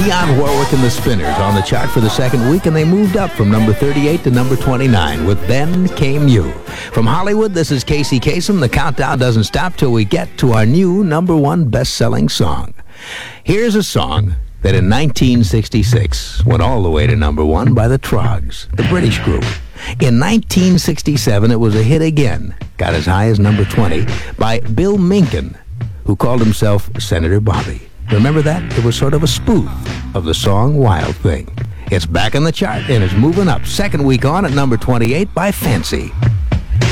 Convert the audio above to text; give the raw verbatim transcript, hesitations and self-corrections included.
Dionne Warwick and the Spinners on the chart for the second week, and they moved up from number thirty-eight to number twenty-nine with Then Came You. From Hollywood, this is Casey Kasem. The countdown doesn't stop till we get to our new number one best-selling song. Here's a song that in nineteen sixty-six went all the way to number one by the Troggs, the British group. In nineteen sixty-seven, it was a hit again, got as high as number twenty, by Bill Minkin, who called himself Senator Bobby. Remember that? It was sort of a spoof of the song Wild Thing. It's back on the chart and it's moving up. Second week on at number twenty-eight by Fancy.